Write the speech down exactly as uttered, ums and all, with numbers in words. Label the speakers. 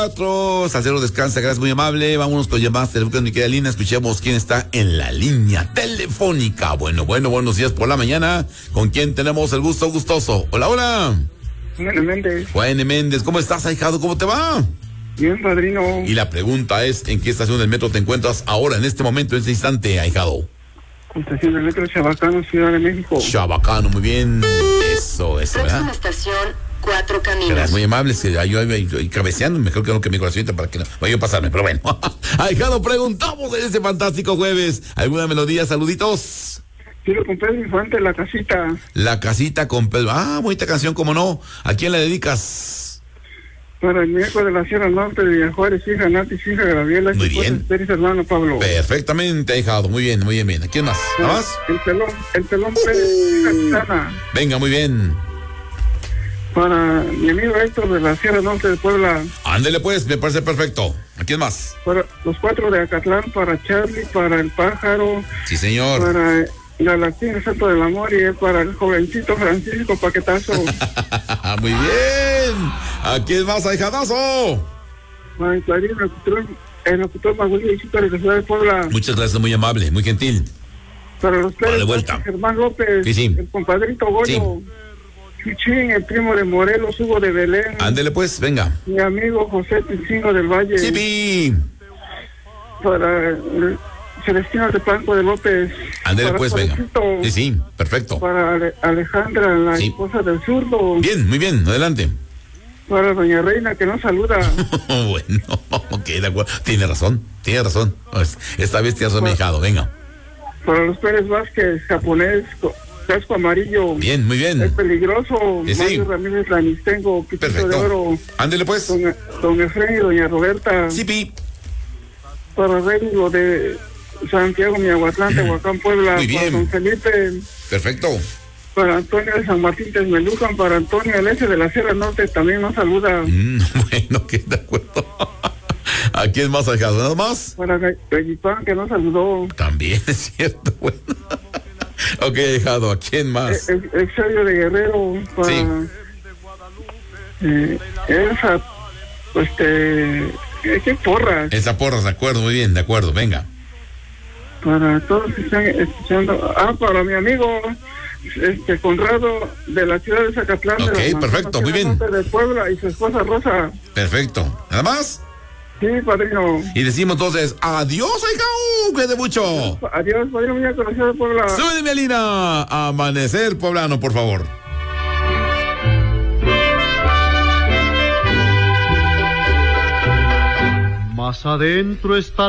Speaker 1: Salcero descansa, gracias, muy amable. Vámonos con llamadas telefónicas, mi querida Lina. Escuchemos quién está en la línea telefónica. Bueno, bueno, buenos días por la mañana. ¿Con quién tenemos el gusto gustoso? Hola, hola.
Speaker 2: Juan Méndez.
Speaker 1: Juan Méndez, ¿cómo estás, ahijado? ¿Cómo te va?
Speaker 2: Bien, padrino.
Speaker 1: Y la pregunta es, ¿en qué estación del metro te encuentras ahora, en este momento, en este instante, ahijado?
Speaker 2: Estación del metro Chabacano, Ciudad de México.
Speaker 1: Chabacano, muy bien. Eso, eso, ¿verdad?
Speaker 3: Próxima estación, Cuatro Caminos.
Speaker 1: Gracias, muy amable. Yo, yo, yo, yo cabeceando, mejor que no que mi corazoncita para que no vaya a pasarme, pero bueno. Ahijado, preguntamos en este fantástico jueves. ¿Alguna melodía? Saluditos.
Speaker 2: Quiero con Pedro Infante, La Casita.
Speaker 1: La Casita con Pedro. Ah, bonita canción, cómo no. ¿A quién la dedicas?
Speaker 2: Para el miércoles de la Sierra Norte de Villajuárez, hija Nati, hija Gabriela.
Speaker 1: Muy bien.
Speaker 2: Pérez, hermano Pablo.
Speaker 1: Perfectamente, ahijado. Muy bien, muy bien, bien. ¿A quién más? ¿Nada más?
Speaker 2: El pelón, el pelón Pérez, hija Susana.
Speaker 1: Venga, muy bien.
Speaker 2: Para mi amigo Héctor de la Sierra Norte de Puebla.
Speaker 1: Ándele pues, me parece perfecto. ¿A quién más?
Speaker 2: Para los cuatro de Acatlán, para Charlie, para el pájaro.
Speaker 1: Sí, señor.
Speaker 2: Para Galaxín, el Santo del Amor, y para el jovencito Francisco Paquetazo.
Speaker 1: Muy bien. ¿A quién más, ahijadazo?
Speaker 2: Para el Clarín, el locutor, el locutor Magulio y Chico de la Ciudad de Puebla.
Speaker 1: Muchas gracias, muy amable, muy gentil.
Speaker 2: Para los Pérez,
Speaker 1: de vuelta.
Speaker 2: Germán López,
Speaker 1: Sí, sí.
Speaker 2: el compadrito Goyo.
Speaker 1: Sí.
Speaker 2: Chuchín, el primo de Morelos, Hugo de Belén.
Speaker 1: Ándele pues, venga.
Speaker 2: Mi amigo José Picingo del Valle.
Speaker 1: Sí, pi.
Speaker 2: Para el Celestino de Blanco de López.
Speaker 1: Ándele
Speaker 2: Para
Speaker 1: pues, venga.
Speaker 2: Jorgito.
Speaker 1: Sí, sí, perfecto.
Speaker 2: Para Ale- Alejandra, la
Speaker 1: Sí.
Speaker 2: esposa del zurdo.
Speaker 1: Bien, muy bien, adelante.
Speaker 2: Para Doña Reina, que nos saluda.
Speaker 1: Bueno, ok, de acuerdo. Tiene razón, tiene razón. Pues, esta vez te has remejado, venga.
Speaker 2: Para los Pérez Vázquez, japonés, co- casco amarillo.
Speaker 1: Bien, muy
Speaker 2: Es
Speaker 1: bien.
Speaker 2: peligroso.
Speaker 1: Sí, sí.
Speaker 2: Mario Ramírez Lanistengo, Pitito de
Speaker 1: Perfecto.
Speaker 2: Oro.
Speaker 1: Ándele pues.
Speaker 2: Don, don Efraín y Doña Roberta.
Speaker 1: Sí, pi.
Speaker 2: Para Rémulo de Santiago, Miahuatlán, Tehuacán, Puebla.
Speaker 1: Muy bien.
Speaker 2: Para Don Felipe.
Speaker 1: Perfecto.
Speaker 2: Para Antonio de San Martín Texmelucan. Para Antonio el S de la Sierra Norte también nos saluda.
Speaker 1: Mm, bueno, que de acuerdo. ¿A quién más, ahijado? ¿Nada más?
Speaker 2: Para Ga- Gallipán, que nos saludó.
Speaker 1: También es cierto, bueno. Ok, ahijado, ¿a quién más?
Speaker 2: El, el Excelio de Guerrero. Para
Speaker 1: Sí.
Speaker 2: eh, Elsa, pues este, eh, qué porras.
Speaker 1: Esa porra, de acuerdo, muy bien, de acuerdo, venga.
Speaker 2: Para todos que están escuchando. Ah, para mi amigo este Conrado de la ciudad de Zacatlán.
Speaker 1: Ok,
Speaker 2: de la
Speaker 1: perfecto, muy
Speaker 2: Sierra
Speaker 1: bien.
Speaker 2: Norte de Puebla y su esposa Rosa.
Speaker 1: Perfecto. ¿Nada más?
Speaker 2: Sí, padrino.
Speaker 1: Y decimos entonces, adiós, ahijado, cuídate mucho.
Speaker 2: Adiós, padrino mío, con la ciudad de Puebla.
Speaker 1: Súbeme, Alina. Amanecer poblano, por favor.
Speaker 4: Más adentro está